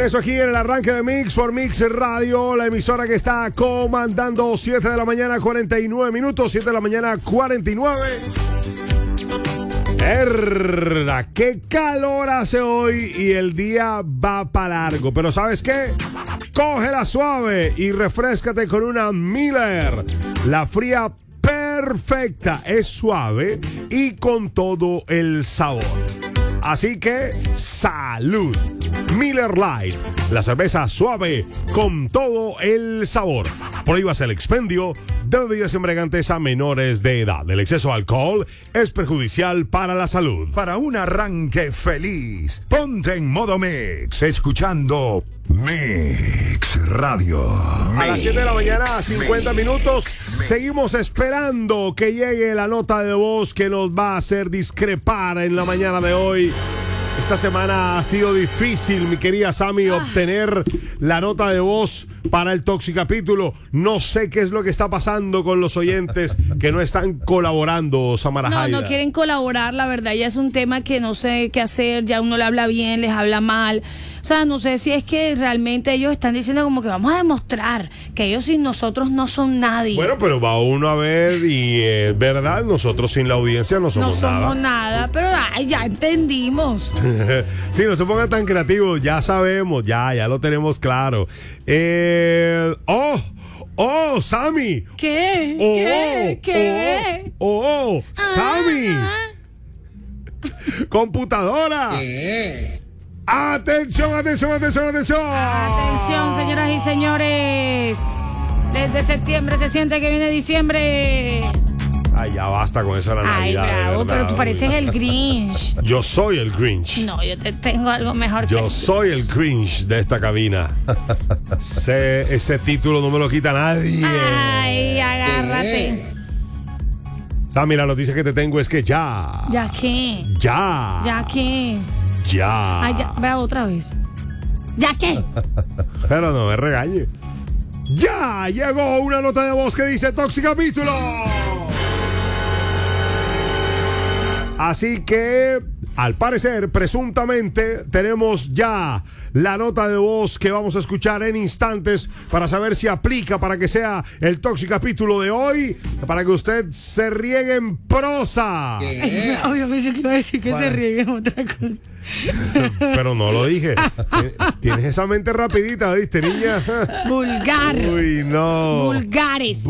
regreso aquí en el arranque de Mix por Mix Radio, la emisora que está comandando 7 de la mañana 49 minutos, 7 de la mañana 49. ¡Qué calor hace hoy! Y el día va para largo. Pero ¿sabes qué? Cógela suave y refréscate con una Miller. La fría perfecta, es suave y con todo el sabor. Así que, ¡salud! Miller Lite, la cerveza suave con todo el sabor. Prohíbas el expendio de bebidas embriagantes a menores de edad. El exceso de alcohol es perjudicial para la salud. Para un arranque feliz, ponte en modo Mix, escuchando Mix Radio. A las 7 de la mañana, 50 minutos, seguimos esperando que llegue la nota de voz que nos va a hacer discrepar en la mañana de hoy. Esta semana ha sido difícil, mi querida Sammy, obtener la nota de voz para el Toxicapítulo. No sé qué es lo que está pasando con los oyentes que no están colaborando, Samara Jaida. No quieren colaborar, la verdad. Ya es un tema que no sé qué hacer. Ya uno le habla bien, les habla mal. O sea, no sé si es que realmente ellos están diciendo como que vamos a demostrar que ellos sin nosotros no son nadie. Bueno, pero va uno a ver y es verdad, nosotros sin la audiencia no somos nada. No somos nada, pero ya entendimos. Sí, no se pongan tan creativos, ya sabemos, ya lo tenemos claro. Sammy. ¿Qué? ¿Qué? Sammy. Computadora. Atención. Atención, señoras y señores. Desde septiembre se siente que viene diciembre. Ay, ya basta con eso de la Navidad. Ay, bravo, pero tú pareces el Grinch. Yo soy el Grinch. No, yo te tengo algo mejor que Yo soy el Grinch de esta cabina. Ese título no me lo quita nadie. Ay, agárrate. Sammy, la noticia que te tengo es que ya. ¿Ya qué? Ya. ¿Ya qué? Ya. Ay, ya, bravo, otra vez. ¿Ya qué? Pero no me regañe. Ya llegó una nota de voz que dice Toxicapítulo. Así que, al parecer, presuntamente, tenemos ya la nota de voz que vamos a escuchar en instantes para saber si aplica para que sea el Toxicapítulo de hoy, para que usted se riegue en prosa. Obviamente que iba a decir que se riegue en otra cosa. Pero no lo dije. Tienes esa mente rapidita, ¿viste, niña? Vulgar. Uy, no. Vulgares.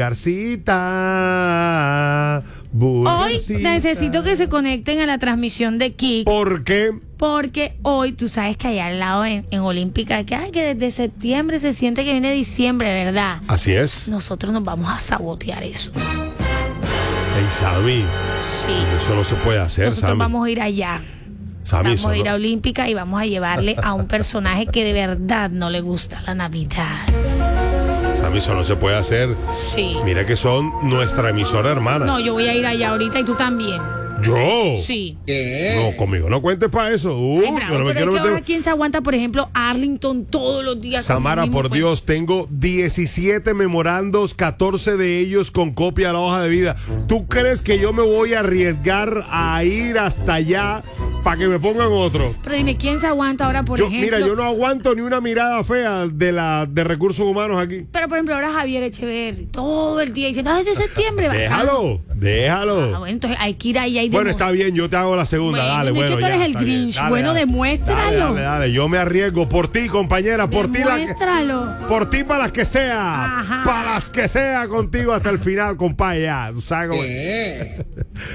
Vulgarcita. Hoy necesito que se conecten a la transmisión de Kik. ¿Por qué? Porque hoy, tú sabes que allá al lado en Olímpica, que desde septiembre se siente que viene diciembre, ¿verdad? Así es. Nosotros nos vamos a sabotear eso. Ey, Sammy. Sí. Eso no se puede hacer, Nosotros Sammy. vamos a ir allá. Sammy, vamos a ir a Olímpica y vamos a llevarle a un personaje que de verdad no le gusta la Navidad. Sammy, eso no se puede hacer. Sí. Mira que son nuestra emisora hermana. No, yo voy a ir allá ahorita y tú también. ¿Yo? Sí. No, conmigo no cuentes para eso. Ay, bravo, yo no me pero quiero es que meter. ahora quién se aguanta, por ejemplo, Arlington todos los días. Samara, por Dios, tengo 17 memorandos, 14 de ellos con copia a la hoja de vida. ¿Tú crees que yo me voy a arriesgar a ir hasta allá para que me pongan otro? Pero dime, ¿quién se aguanta ahora, por ejemplo? Mira, yo no aguanto ni una mirada fea de recursos humanos aquí. Pero, por ejemplo, ahora Javier Echeverri, todo el día diciendo, desde septiembre. Déjalo. Bueno, entonces hay que ir allá y bueno, está bien, yo te hago la segunda. Dale, bueno. bueno, Es que tú eres el está bien. Grinch. Dale, bueno, dale. demuéstralo. Dale, yo me arriesgo por ti, compañera, por ti. Demuéstralo. Por ti para las que sea. Ajá. Para las que sea contigo hasta el final, compadre. Ya, ¿tú sabes cómo es?